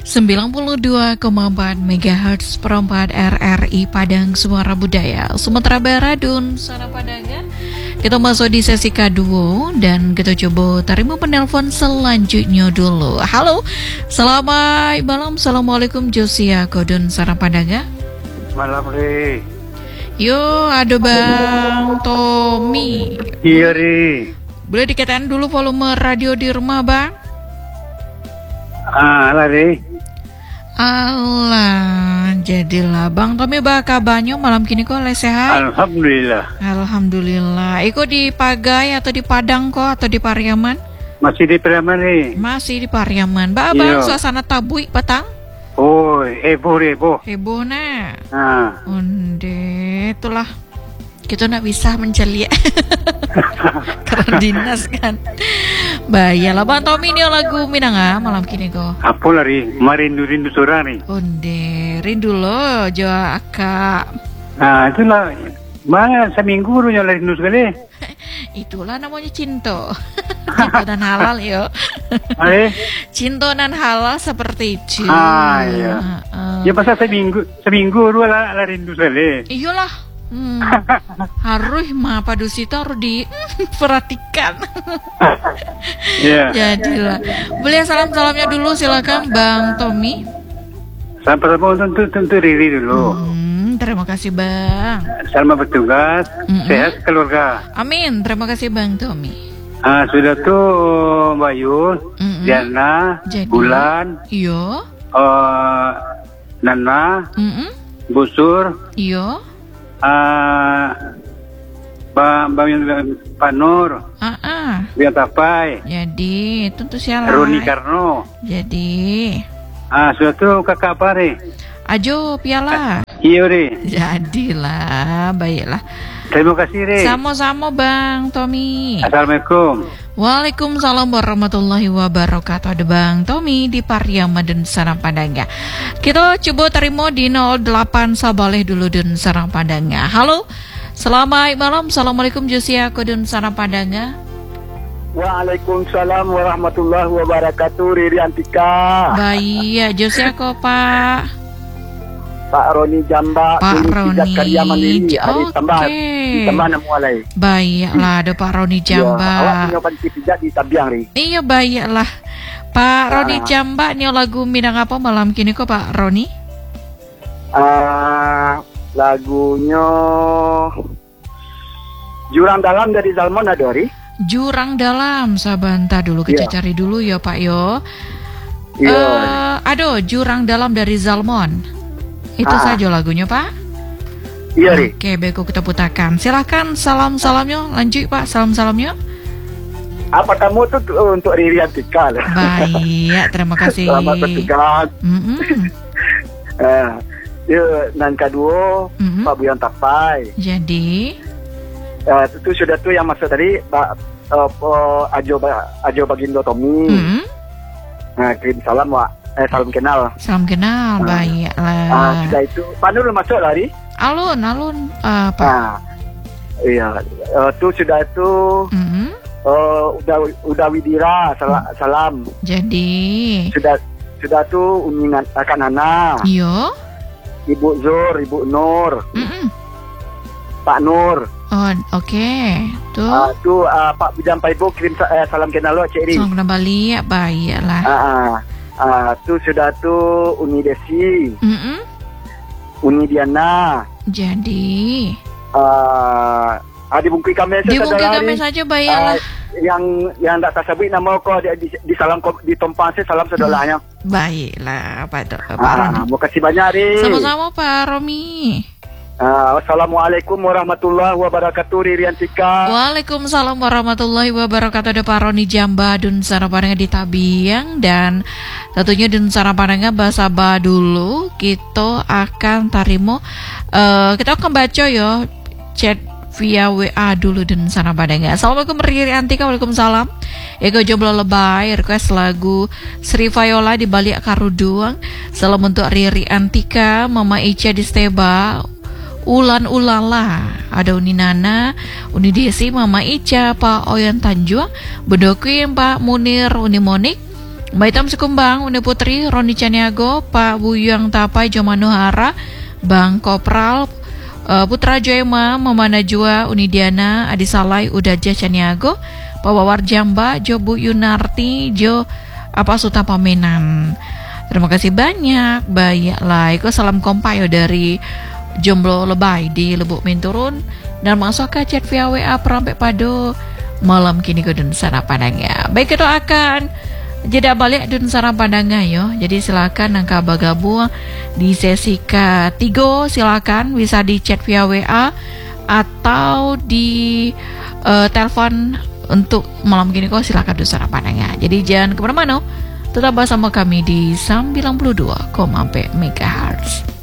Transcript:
92,4 MHz perempat RRI Padang Suara Budaya Sumatera Barat dan Sana Padangan. Kita masuk di sesi kedua dan kita coba terima penelpon selanjutnya dulu. Halo, selamat malam. Assalamualaikum Josia Kodun Sana Padangan. Malam Ri. Yo, ada Bang Tommy. Iya Ri. Boleh dikatakan dulu volume radio di rumah Bang? Lah Ri. Allah, jadilah Bang Tommy kabarnya malam kini kok sehat? Alhamdulillah. Alhamdulillah. Iko di Pagai atau di Padang kok atau di Pariaman? Masih di Pariaman nih. Masih di Pariaman. Bang, suasana tabui petang? Oh, heboh. Heboh nah. Nah. Onde, itulah. Kita nak bisa menceli karena dinas kan. Bayalah Bang Tommy ini lagu Minanga malam kini kok. Apa lari? Rindu suara nih. Onde, rindu lo Jawa Akak. Nah, itulah. Mana seminggu lu nyala rindu sekali. Itulah namanya cinta. Cinta dan halal yo. Cinta dan halal seperti itu. Iya. Ya masa seminggu lu lah rindu sekali. Iyalah. Harus mah padusita harus diperhatikan. Yeah. Jadilah. Boleh salamnya dulu silakan Bang Tommy. Salam tentu Riri dulu. Terima kasih Bang. Selamat bertugas. Sehat keluarga. Amin. Terima kasih Bang Tommy. Sudah tuh Mbak Yul, Diana, Bulan, iyo, Nana, Busur, iyo, Pak Nur, Bian Tapai. Jadi tentu siapa? Roni Karno. Jadi. Sudah tuh kakak apa nih? Ajo piala. Iya Ri. Jadilah, baiklah. Terima kasih Ri. Sama-sama Bang Tommy. Assalamualaikum. Waalaikumsalam warahmatullahi wabarakatuh. Ada Bang Tommy di Pariaman dan Sarang Padangga. Kita coba terima di 08 Sabaleh dulu dan Sarang Padangga. Halo, selamat malam. Assalamualaikum Josia Kodun Sarang Padangga. Waalaikumsalam warahmatullahi wabarakatuh. Riri Antika. Baik, Josia kok Pak. Pak Roni Jamba. Pak Roni. Karya Mandiri. Hari tambah. Tambah nama mulai. Baiklah, ada Pak Roni Jamba. Ya, awak punya panci pijat di Tabiang Ri. Iya, baiklah. Pak Roni Jamba nih lagu Minang apa malam kini kok Pak Roni? Lagunya Jurang Dalam dari Zalmon ada Ri. Jurang Dalam, sabanta dulu kita cari dulu ya Pak yo. Aduh, Jurang Dalam dari Zalmon. Itu saja lagunya Pak. Iya Ri. Oke, baik kita putarkan. Silahkan salamnya, lanjut Pak, salamnya. Apa kamu tuh untuk Riri Antika? Baik, terima kasih. Selamat bertugas. Dan kedua Pak Buyan Tapai. Jadi itu sudah tuh yang masuk tadi Pak Ajo Bagindo Tommy. Kirim salam Wak. Salam kenal. Salam kenal, baiklah. Sudah itu Pak Nur masuk lari. Alun Pak. Iya, itu sudah itu. Udah Widira salam. Jadi sudah tuh Uningan Kanana. Iyo. Ibu Zur, Ibu Nur. Pak Nur. Oh, oke. Tuh Pak Bidang Paibo kirim salam kenal lo Cik Ri. Salam kenal balik, baiklah. Tuh sudah tuh Uni Desi. Uni Diana. Jadi dibungkui kami saja baiklah. Yang tak tersebut nama kau di salam di Tompang salam saudaranya. Baiklah Pak Roni. Terima kasih banyak Ri. Sama-sama Pak Romi. Wassalamualaikum warahmatullahi wabarakatuh Riri Antika. Waalaikumsalam warahmatullahi wabarakatuh. Ada Pak Roni Jamba Dun Sarapananga di Tabiang. Dan tentunya Dun Sarapananga bahasa ba dulu. Kita akan tarimo kita akan baca ya chat via WA dulu Dun Sarapananga. Assalamualaikum Riri Antika. Waalaikumsalam. Ego jomblo lebay request lagu Sri Viola di balik karuduang. Salam untuk Riri Antika, Mama Ica di Steba, Ulan Ulala, ada Uni Nana, Uni Desi, Mama Ica, Pak Oyan Tanjung, Bedokuin, Pak Munir, Uni Monik, Mbak Hitam Sekumbang, Unda Putri, Roni Caniago, Pak Buyang Tapai, Jo Manuhara, Bang Kopral, Putra Joema, Mama Najwa, Unidiana, Adi Salai, Udaja Caniago, Pak Wawar Jamba, Jo Bu Yunarti, Jo Suta Pamenan. Terima kasih banyak. Baiklah, itu salam kompayo dari Jomblo Lebay di Lubuk Minturun dan masuk ke chat via WA Perampe Pado malam kini kudun sarap padangnya. Baik, itu akan jeda balik dun sarap padangnya yo. Jadi silakan angka bagabung di sesi ketiga, silakan bisa di chat via WA atau di telepon untuk malam kini kok, silakan dun sarap padangnya. Jadi jangan kemana-mana, tetap bersama kami di 92,4 MHz.